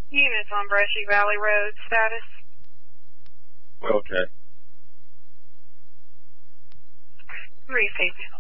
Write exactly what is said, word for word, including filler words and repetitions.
Units on Brushy Valley Road, status? Okay. Received.